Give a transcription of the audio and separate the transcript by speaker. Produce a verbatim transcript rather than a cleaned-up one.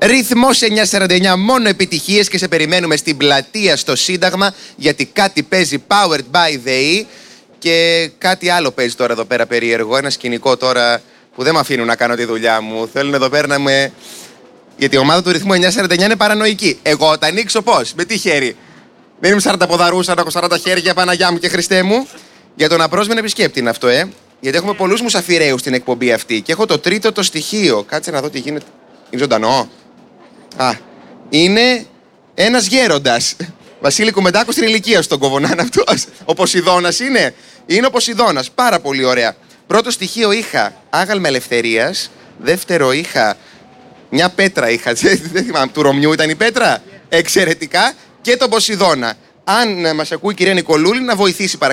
Speaker 1: Ρυθμός εννιακόσια σαράντα εννιά, μόνο επιτυχίες και σε περιμένουμε στην πλατεία στο Σύνταγμα, γιατί κάτι παίζει Powered by the E και κάτι άλλο παίζει τώρα εδώ πέρα περίεργο. Ένα σκηνικό τώρα που δεν με αφήνουν να κάνω τη δουλειά μου. Θέλουν εδώ πέρα να με. Γιατί η ομάδα του ρυθμού εννιακόσια σαράντα εννιά είναι παρανοϊκή. Εγώ τα ανοίξω πώς, με τι χέρι. Δεν είμαι σαράντα ποδαρούσα, να έχω σαράντα χέρια, Παναγιά μου και Χριστέ μου. Για τον απρόσμενο επισκέπτη είναι αυτό, ε. Γιατί έχουμε πολλούς μουσαφιραίους στην εκπομπή αυτή. Και έχω το τρίτο το στοιχείο. Κάτσε να δω τι γίνεται. Είναι ζωντανό. Α, είναι ένας γέροντας. Βασίλη Κουμεντάκου στην ηλικία στον κοβονάν αυτός. Ο Ποσειδώνας είναι. Είναι ο Ποσειδώνας. Πάρα πολύ ωραία. Πρώτο στοιχείο είχα άγαλμα ελευθερίας. Δεύτερο είχα. Μια πέτρα είχα. Δεν θυμάμαι. Του Ρωμιού ήταν η πέτρα. Εξαιρετικά. Και τον Ποσειδώνα. Αν μας ακούει η κυρία Νικολούλη, να βοηθήσει παρακαλώ.